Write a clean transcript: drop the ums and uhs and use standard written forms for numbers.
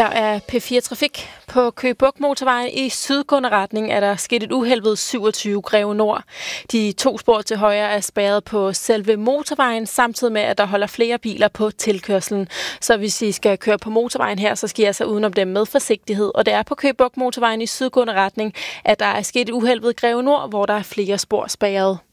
Her er P4 Trafik. På Køge Bugt Motorvejen i sydgående retning er der sket et uheld ved 27 Greve Nord. De 2 spor til højre er spærret på selve motorvejen, samtidig med, at der holder flere biler på tilkørslen. Så hvis I skal køre på motorvejen her, så skal I altså udenom dem med forsigtighed. Og det er på Køge Bugt Motorvejen i sydgående retning, at der er sket et uheld ved Greve Nord, hvor der er flere spor spærret.